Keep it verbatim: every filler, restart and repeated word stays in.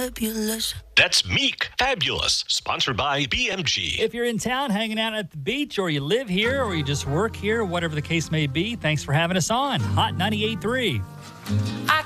fabulous. That's Meek Fabulous, sponsored by B M G. If you're in town hanging out at the beach, or you live here, or you just work here, whatever the case may be, thanks for having us on Hot ninety-eight point three.